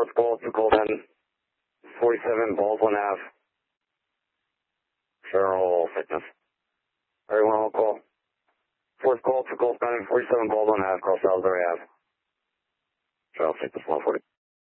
fourth call to call 1047 Baldwin Ave. Feral sickness. Everyone will call. Fourth call to call 1047 Baldwin Ave, cross Salisbury Ave. Feral sickness 140.